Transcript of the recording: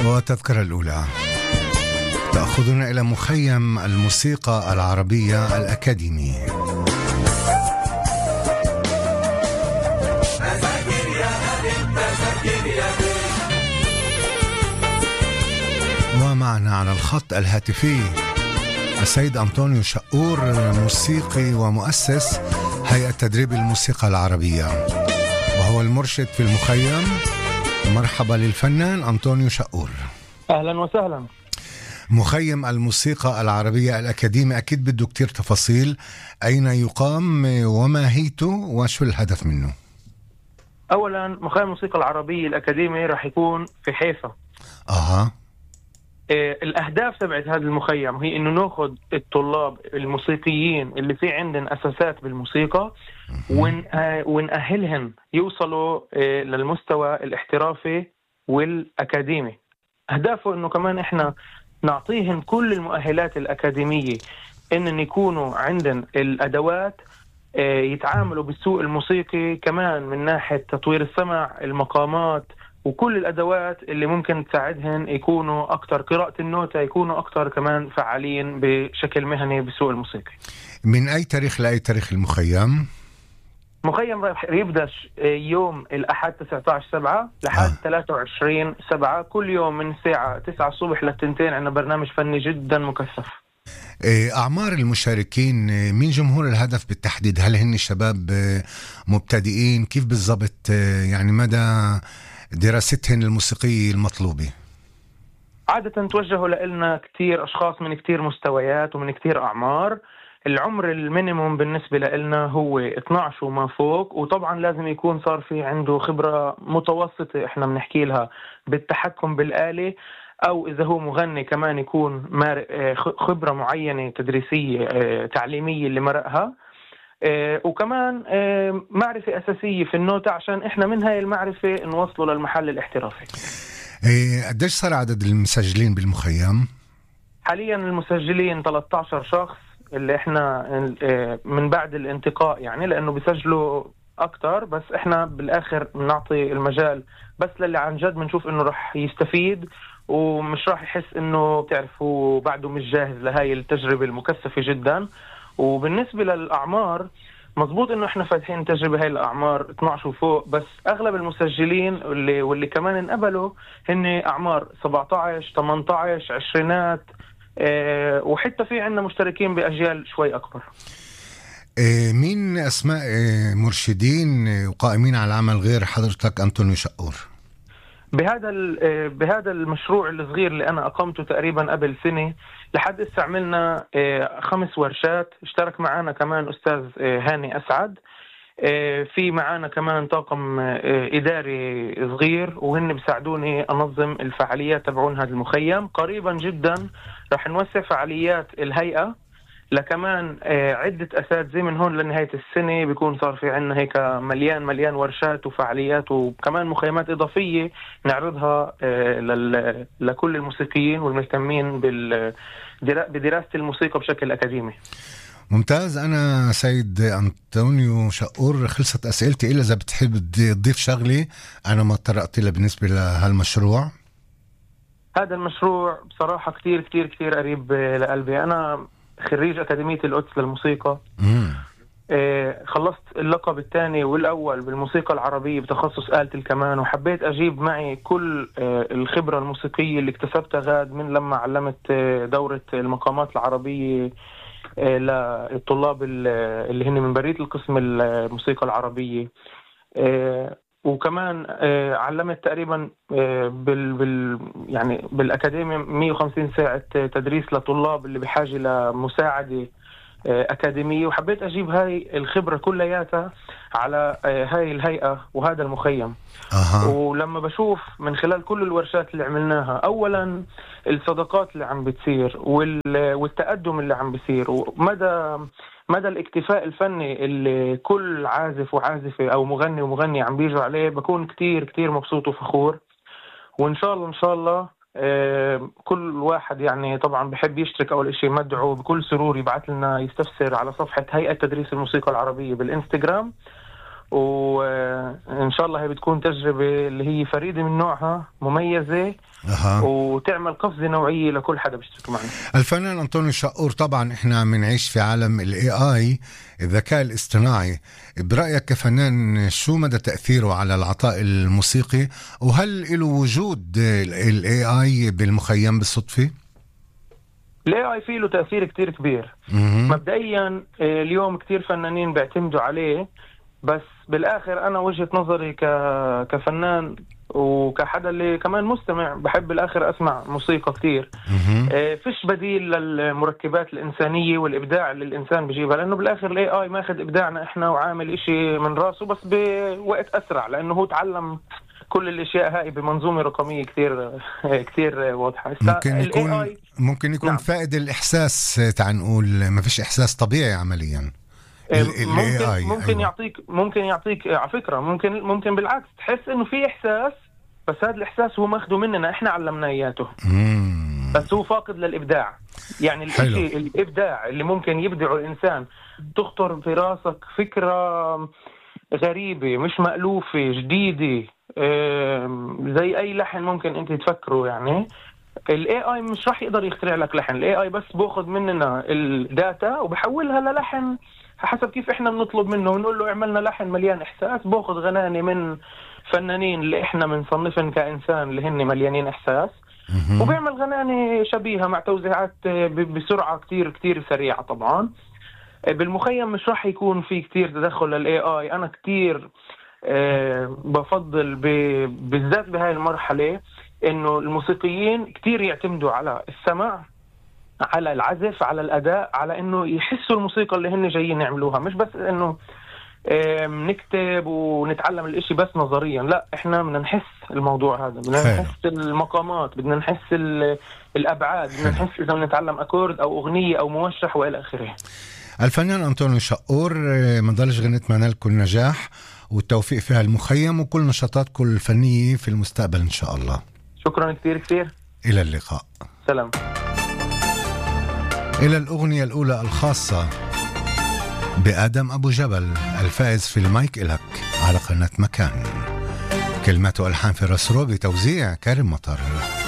والتذكرة الأولى تأخذنا إلى مخيم الموسيقى العربية الأكاديمي. ومعنا على الخط الهاتفي السيد أنطونيو شقور، موسيقي ومؤسس هيئة تدريب الموسيقى العربية، وهو المرشد في المخيم. مرحبا للفنان أنطونيو شقور. أهلا وسهلا. مخيم الموسيقى العربية الأكاديمي، أكيد بده كتير تفاصيل. أين يقام وماهيته وشو الهدف منه؟ أولا مخيم الموسيقى العربية الأكاديمي راح يكون في حيفا. الأهداف تبعت هذا المخيم هي إنه نأخذ الطلاب الموسيقيين اللي في عندهم أساسات بالموسيقى ونأهلهم يوصلوا للمستوى الاحترافي والأكاديمي. أهدافه إنه كمان إحنا نعطيهم كل المؤهلات الأكاديمية، إن يكونوا عندهم الأدوات يتعاملوا بالسوق الموسيقي، كمان من ناحية تطوير السمع، المقامات، وكل الأدوات اللي ممكن تساعدهم يكونوا أكتر قراءة النوتة، يكونوا أكتر كمان فعالين بشكل مهني بالسوق الموسيقي. من أي تاريخ لأي تاريخ المخيم؟ مخيم راح يبدأ يوم الأحد 19/7 لحد 23/7، كل يوم من الساعة 9 الصبح للتنتين. عندنا برنامج فني جدا مكثف. أعمار المشاركين، مين جمهور الهدف بالتحديد؟ هل هن شباب مبتدئين؟ كيف بالضبط يعني مدى دراستهن الموسيقية المطلوبة؟ عادة توجهوا لنا كتير أشخاص من كتير مستويات ومن كتير أعمار. العمر المينيموم بالنسبة لنا هو 12 وما فوق، وطبعا لازم يكون صار في عنده خبرة متوسطة احنا بنحكي لها بالتحكم بالآلة، أو إذا هو مغني كمان يكون خبرة معينة تدريسية تعليمية اللي مرقها، وكمان معرفة أساسية في النوتة، عشان إحنا من هاي المعرفة نوصله للمحل الاحترافي. قديش صار عدد المسجلين بالمخيم؟ حاليا المسجلين 13 شخص، اللي إحنا من بعد الانتقاء يعني، لأنه بيسجلوا أكتر، بس إحنا بالآخر بنعطي المجال بس للي عن جد بنشوف إنه رح يستفيد ومش راح يحس إنه بتعرفوا بعده مش جاهز لهاي التجربة المكثفة جدا. وبالنسبة للأعمار مضبوط إنه إحنا فاتحين تجربة هاي الأعمار 12 وفوق، بس أغلب المسجلين واللي كمان انقبلوا هن أعمار 17 18 عشرينات، وحتى في عندنا مشتركين بأجيال شوي أكبر. مين أسماء مرشدين وقائمين على العمل غير حضرتك أنطونيو شقور؟ بهذا المشروع الصغير اللي أنا أقمته تقريبا قبل سنة، لحد استعملنا 5 ورشات. اشترك معنا كمان أستاذ هاني أسعد، في معنا كمان طاقم إداري صغير، وهن بيساعدوني أنظم الفعاليات تبعون هذا المخيم. قريبا جدا رح نوسع فعاليات الهيئة لكمان عدة أساتذة من هون لنهاية السنة. بيكون صار في عنا هيك مليان ورشات وفعاليات، وكمان مخيمات إضافية نعرضها لكل الموسيقيين والمهتمين بدراسة الموسيقى بشكل أكاديمي. ممتاز. أنا سيد أنطونيو شقور خلصت أسئلتي، إلا إذا بتحب تضيف شغلي أنا ما طرقت لها بالنسبة لهالمشروع. هذا المشروع بصراحة كتير كتير كتير قريب لقلبي. أنا خريج أكاديمية القدس للموسيقى. خلصت اللقب الثاني والأول بالموسيقى العربية بتخصص آلة الكمان، وحبيت أجيب معي كل الخبرة الموسيقية اللي اكتسبتها غاد من لما علمت دورة المقامات العربية للطلاب اللي هن من بريد القسم الموسيقى العربية. وكمان علمت تقريبا يعني بالأكاديمية 150 ساعة تدريس لطلاب اللي بحاجة لمساعدة أكاديمية، وحبيت أجيب هاي الخبرة كلياتها على هاي الهيئة وهذا المخيم. ولما بشوف من خلال كل الورشات اللي عملناها، أولا الصداقات اللي عم بتصير والتقدم اللي عم بيصير، ومدى الاكتفاء الفني اللي كل عازف وعازفة أو مغني ومغني عم بيجوا عليه، بكون كتير كتير مبسوط وفخور. وإن شاء الله إن شاء الله كل واحد يعني طبعا بحب يشترك أول إشي مدعو بكل سرور يبعث لنا يستفسر على صفحة هيئة تدريس الموسيقى العربية بالإنستغرام، وإن شاء الله هي بتكون تجربة اللي هي فريدة من نوعها، مميزة، وتعمل قفزة نوعية لكل حدا بيشترك معنا. الفنان أنطونيو شقور، طبعا إحنا عم نعيش في عالم ال AI، الذكاء الاصطناعي. برأيك كفنان شو مدى تأثيره على العطاء الموسيقي، وهل له وجود ال AI بالمخيم بالصدفة؟ ال AI فيه له تأثير كتير كبير. مبدئيا اليوم كتير فنانين بيعتمدوا عليه، بس بالآخر أنا وجهة نظري كفنان وكحدا اللي كمان مستمع بحب بالآخر أسمع موسيقى كتير، فيش بديل للمركبات الإنسانية والإبداع اللي الإنسان بيجيبها، لأنه بالآخر ال AI ماخد إبداعنا إحنا وعامل إشي من راسه بس بوقت أسرع، لأنه هو تعلم كل الاشياء هاي بمنظومه رقميه كتير واضحه. ممكن يكون نعم. فائد الاحساس، تعال نقول ما فيش احساس طبيعي عمليا. ممكن يعطيك على فكره، ممكن بالعكس تحس انه في احساس، بس هذا الاحساس هو ماخده مننا احنا علمناه اياته، بس هو فاقد للابداع. يعني الشيء الابداع اللي ممكن يبدعه الانسان، تخطر في راسك فكره غريبه مش مألوفه جديده، زي اي لحن ممكن انت تفكره. يعني ال AI مش راح يقدر يخترع لك لحن، ال AI بس بأخذ مننا الداتا وبحولها للحن حسب كيف احنا بنطلب منه، ونقول له اعملنا لحن مليان احساس. بأخذ غناني من فنانين اللي احنا بنصنفهم كإنسان اللي هن مليانين احساس، وبيعمل غناني شبيهة مع توزيعات بسرعة كتير سريعة. طبعا بالمخيم مش راح يكون في كتير تدخل لل AI. انا كتير بفضل بالذات بهاي المرحلة انه الموسيقيين كتير يعتمدوا على السمع، على العزف، على الاداء، على انه يحسوا الموسيقى اللي هن جايين يعملوها، مش بس انه نكتب ونتعلم الاشي بس نظريا. لا، احنا بدنا نحس الموضوع هذا، بدنا نحس المقامات، بدنا نحس الابعاد، بدنا نحس اذا بنتعلم اكورد او اغنية او موشح والى اخره. الفنان أنطونيو شقور، منضلش نتمنى لكم نجاح والتوفيق في هالمخيم وكل نشاطاتكم الفنية في المستقبل إن شاء الله. شكرا كتير. إلى اللقاء. سلام. إلى الأغنية الأولى الخاصة بآدم أبو جبل، الفائز في المايك إلك على قناة مكان، كلمات وألحان في الرسرو بتوزيع كريم مطر.